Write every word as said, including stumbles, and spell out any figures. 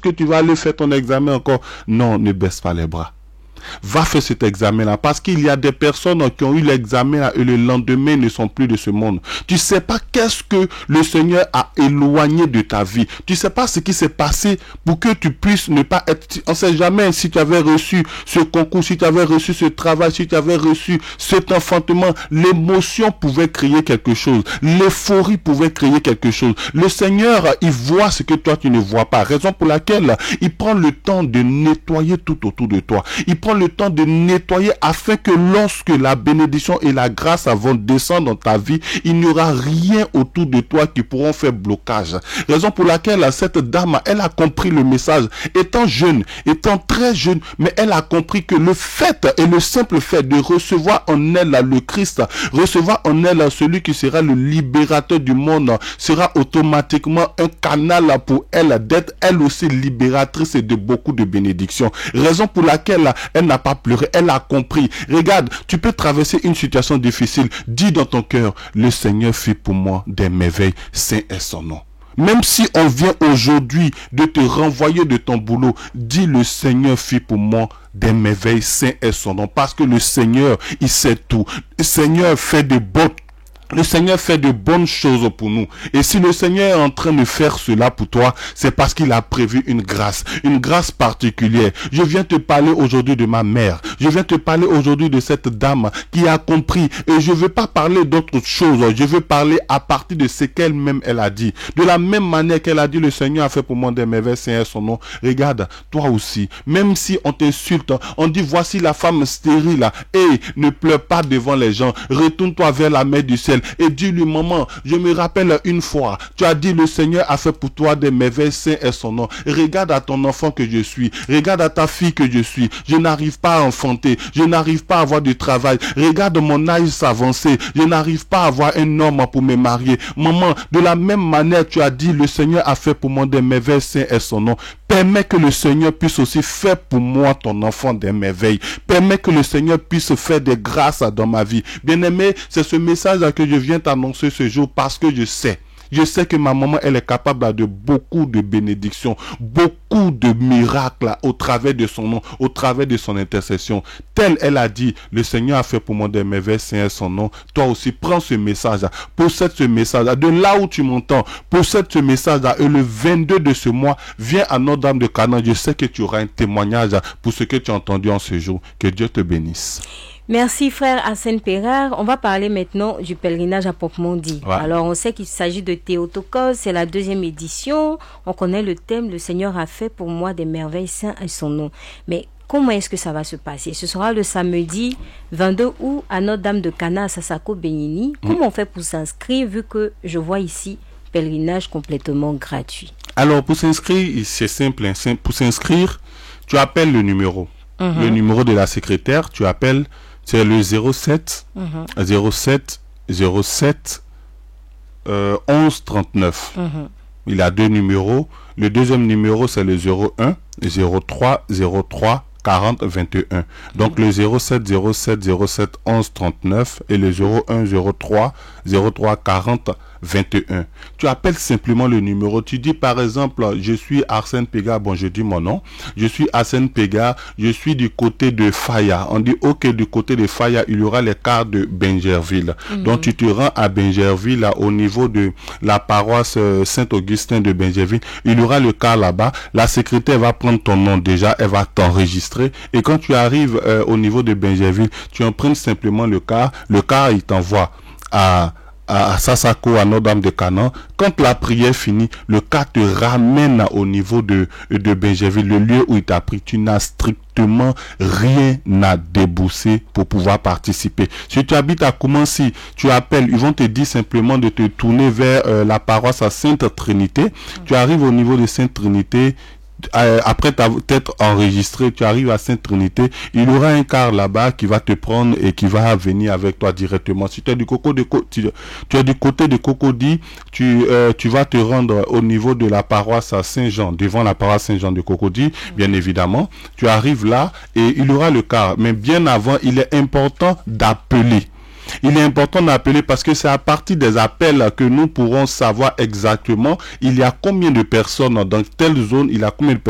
que tu vas aller faire ton examen encore? Non, ne baisse pas les bras. Va faire cet examen-là, parce qu'il y a des personnes qui ont eu l'examen et le lendemain ne sont plus de ce monde. Tu sais pas qu'est-ce que le Seigneur a éloigné de ta vie. Tu sais pas ce qui s'est passé pour que tu puisses ne pas être... On sait jamais si tu avais reçu ce concours, si tu avais reçu ce travail, si tu avais reçu cet enfantement. L'émotion pouvait créer quelque chose. L'euphorie pouvait créer quelque chose. Le Seigneur, il voit ce que toi tu ne vois pas. Raison pour laquelle il prend le temps de nettoyer tout autour de toi. Il prend le temps de nettoyer afin que lorsque la bénédiction et la grâce vont descendre dans ta vie, il n'y aura rien autour de toi qui pourront faire blocage. Raison pour laquelle cette dame, elle a compris le message. Étant jeune, étant très jeune, mais elle a compris que le fait et le simple fait de recevoir en elle le Christ, recevoir en elle celui qui sera le libérateur du monde, sera automatiquement un canal pour elle d'être elle aussi libératrice de beaucoup de bénédictions. Raison pour laquelle elle n'a pas pleuré, elle a compris. Regarde, tu peux traverser une situation difficile. Dis dans ton cœur, le Seigneur fit pour moi des merveilles, saint est son nom. Même si on vient aujourd'hui de te renvoyer de ton boulot, dis le Seigneur fit pour moi des merveilles, saint est son nom. Parce que le Seigneur, il sait tout. Le Seigneur fait de bonnes Le Seigneur fait de bonnes choses pour nous. Et si le Seigneur est en train de faire cela pour toi, c'est parce qu'il a prévu une grâce, une grâce particulière. Je viens te parler aujourd'hui de ma mère. Je viens te parler aujourd'hui de cette dame qui a compris. Et je ne veux pas parler d'autre chose. Je veux parler à partir de ce qu'elle-même elle a dit. De la même manière qu'elle a dit, le Seigneur a fait pour moi des merveilles, Seigneur son nom. Regarde, toi aussi, même si on t'insulte, on dit voici la femme stérile. Et ne pleure pas devant les gens. Retourne-toi vers la mer du ciel. Et dis-lui, maman, je me rappelle une fois, tu as dit le Seigneur a fait pour toi des merveilles, saint est son nom. Regarde à ton enfant que je suis, regarde à ta fille que je suis, je n'arrive pas à enfanter, je n'arrive pas à avoir du travail, regarde mon âge s'avancer, je n'arrive pas à avoir un homme pour me marier. Maman, de la même manière tu as dit le Seigneur a fait pour moi des merveilles, saint est son nom. Permets que le Seigneur puisse aussi faire pour moi, ton enfant, des merveilles. Permets que le Seigneur puisse faire des grâces dans ma vie. Bien-aimé, c'est ce message que je viens t'annoncer ce jour parce que je sais. Je sais que ma maman, elle est capable de beaucoup de bénédictions, beaucoup de miracles au travers de son nom, au travers de son intercession. Tel elle a dit, le Seigneur a fait pour moi des merveilles, Seigneur son nom. Toi aussi, prends ce message, possède ce message. De là où tu m'entends, possède ce message. Et le vingt-deux de ce mois, viens à Notre-Dame de Canaan. Je sais que tu auras un témoignage pour ce que tu as entendu en ce jour. Que Dieu te bénisse. Merci frère Arsène Pérard. On va parler maintenant du pèlerinage à proprement dit. Ouais. Alors on sait qu'il s'agit de Théotokos, c'est la deuxième édition. On connaît le thème, le Seigneur a fait pour moi des merveilles, saint est son nom. Mais comment est-ce que ça va se passer? Ce sera le samedi vingt-deux août à Notre-Dame de Canaan à Sassako Benini. Mmh. Comment on fait pour s'inscrire vu que je vois ici pèlerinage complètement gratuit? Alors pour s'inscrire, c'est simple. Hein. Pour s'inscrire, tu appelles le numéro. Mmh. Le numéro de la secrétaire, tu appelles... C'est le zéro sept, mm-hmm. zéro sept, zéro sept, euh, onze trente-neuf. Mm-hmm. Il a deux numéros. Le deuxième numéro, c'est le zéro un, zéro trois, zéro trois, quarante, vingt et un. Donc mm-hmm. le zéro sept, zéro sept, zéro sept, onze trente-neuf et le zéro un, zéro trois, zéro trois, quarante, vingt et un. Tu appelles simplement le numéro. Tu dis par exemple, je suis Arsène Pégard. Bon, je dis mon nom. Je suis Arsène Pégard. Je suis du côté de Faya. On dit ok, du côté de Faya, il y aura les cars de Benjerville. Mm-hmm. Donc tu te rends à Benjerville, là, au niveau de la paroisse Saint-Augustin de Benjerville. Il y aura le car là-bas. La secrétaire va prendre ton nom déjà. Elle va t'enregistrer. Et quand tu arrives euh, au niveau de Benjerville, tu empruntes simplement le car. Le car, il t'envoie à à Sassako, à Notre-Dame de Canaan. Quand la prière finit, le cas te ramène au niveau de, de Benjerville, le lieu où il t'a pris. Tu n'as strictement rien à débourser pour pouvoir participer. Si tu habites à Koumansi, tu appelles, ils vont te dire simplement de te tourner vers euh, la paroisse à Sainte-Trinité. Mmh. Tu arrives au niveau de Sainte-Trinité. Après t'être enregistré, tu arrives à Sainte-Trinité, il y aura un car là-bas qui va te prendre et qui va venir avec toi directement. Si tu es du, coco de, tu, tu es du côté de Cocody, tu, euh, tu vas te rendre au niveau de la paroisse à Saint-Jean, devant la paroisse Saint-Jean de Cocody, bien évidemment. Tu arrives là et il y aura le car. Mais bien avant, il est important d'appeler. Il est important d'appeler parce que c'est à partir des appels que nous pourrons savoir exactement il y a combien de personnes dans telle zone, il y a combien de personnes